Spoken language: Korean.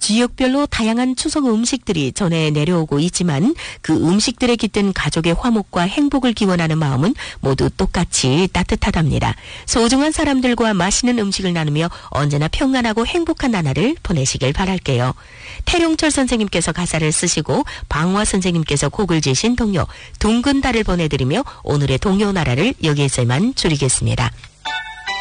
지역별로 다양한 추석 음식들이 전해 내려오고 있지만 그 음식들에 깃든 가족의 화목과 행복을 기원하는 마음은 모두 똑같이 따뜻하답니다. 소중한 사람들과 맛있는 음식을 나누며 언제나 평안하고 행복한 나날을 보내시길 바랄게요. 태룡철 선생님께서 가사를 쓰시고 방화 선생님께서 곡을 지신 동요 둥근 달을 보내드리며 오늘의 동요 나라를 여기에서만 줄이겠습니다.